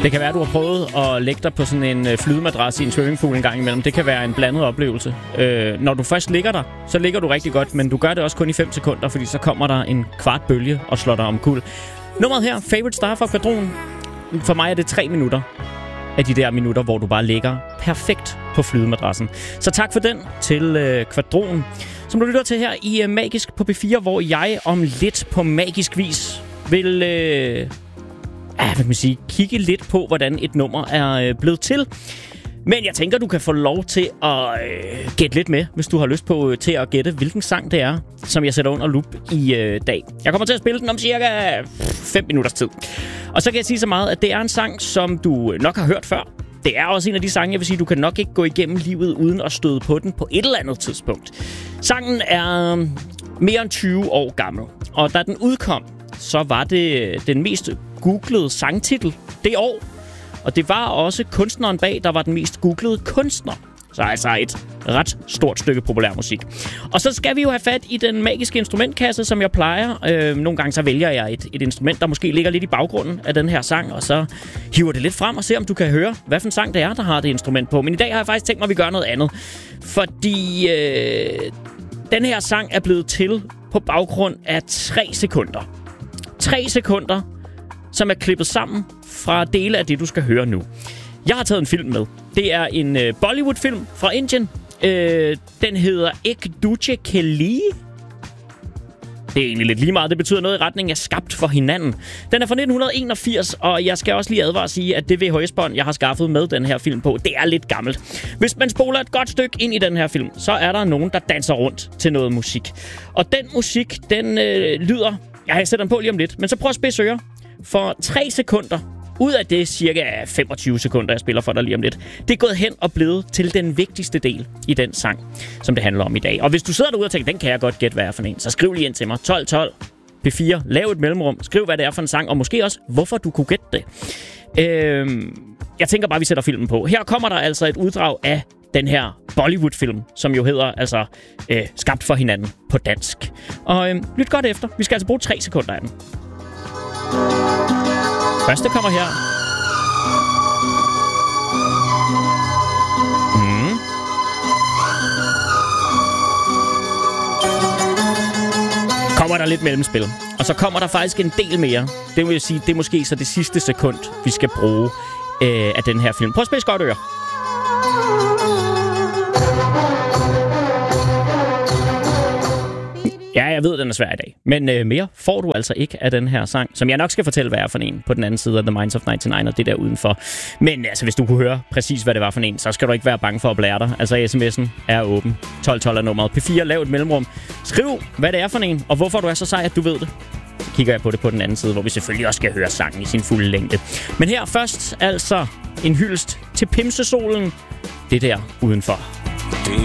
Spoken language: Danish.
Det kan være, at du har prøvet at lægge dig på sådan en flydemadras i en swimmingpool en gang imellem. Det kan være en blandet oplevelse. Når du først ligger der, så ligger du rigtig godt, men du gør det også kun i 5 sekunder, fordi så kommer der en kvart bølge og slår dig omkuld. Nummeret her, Favorite Star fra Quadron. For mig er det 3 minutter af de der minutter, hvor du bare ligger perfekt på flydemadrassen. Så tak for den til Quadron, som du lytter til her i Magisk på P4, hvor jeg om lidt på magisk vis vil kigge lidt på, hvordan et nummer er blevet til. Men jeg tænker, du kan få lov til at gætte lidt med, hvis du har lyst på til at gætte, hvilken sang det er, som jeg sætter under lup i dag. Jeg kommer til at spille den om cirka 5 minutters tid. Og så kan jeg sige så meget, at det er en sang, som du nok har hørt før. Det er også en af de sange, jeg vil sige, du kan nok ikke gå igennem livet uden at støde på den på et eller andet tidspunkt. Sangen er mere end 20 år gammel, og da den udkom, så var det den mest googlede sangtitel det år. Og det var også kunstneren bag, der var den mest googlede kunstner. Så altså et ret stort stykke populærmusik. Og så skal vi jo have fat i den magiske instrumentkasse, som jeg plejer. Nogle gange så vælger jeg et instrument, der måske ligger lidt i baggrunden af den her sang, og så hiver det lidt frem og ser, om du kan høre, hvad for en sang det er, der har det instrument på. Men i dag har jeg faktisk tænkt mig, at vi gør noget andet. Fordi den her sang er blevet til på baggrund af 3 sekunder. 3 sekunder, som er klippet sammen fra dele af det, du skal høre nu. Jeg har taget en film med. Det er en Bollywood-film fra Indien. Den hedder Ek Duje Ke Liye. Det er egentlig lidt lige meget. Det betyder noget i retning af skabt for hinanden. Den er fra 1981, og jeg skal også lige advare at sige, at det VHS-bånd, jeg har skaffet med den her film på, det er lidt gammelt. Hvis man spoler et godt stykke ind i den her film, så er der nogen, der danser rundt til noget musik. Og den musik, den lyder... Jeg sætter den på lige om lidt, men så prøv at spidse ører. For 3 sekunder, ud af det cirka 25 sekunder, jeg spiller for dig lige om lidt, det er gået hen og blevet til den vigtigste del i den sang, som det handler om i dag. Og hvis du sidder derude og tænker, den kan jeg godt gætte, hvad er for en, så skriv lige ind til mig. 1212 P4, lav et mellemrum, skriv, hvad det er for en sang, og måske også, hvorfor du kunne gætte det. Jeg tænker bare, vi sætter filmen på. Her kommer der altså et uddrag af den her Bollywood-film, som jo hedder altså Skabt for hinanden på dansk. Og lyt godt efter. Vi skal altså bruge 3 sekunder af den. Første kommer her. Kommer der lidt mellemspil. Og så kommer der faktisk en del mere. Det vil sige, det er måske så det sidste sekund, vi skal bruge af den her film. Prøv at spidse godt ører. Ja, jeg ved, den er svær i dag. Men mere får du altså ikke af den her sang, som jeg nok skal fortælle, hvad er for en på den anden side af The Minds of 99 og det der udenfor. Men altså, hvis du kunne høre præcis, hvad det var for en, så skal du ikke være bange for at blære dig. Altså, sms'en er åben. 1212 er nummeret. P4, lav et mellemrum. Skriv, hvad det er for en, og hvorfor du er så sej, at du ved det. Så kigger jeg på det på den anden side, hvor vi selvfølgelig også skal høre sangen i sin fulde længde. Men her først altså en hyldest til Pimsesolen. Det der udenfor.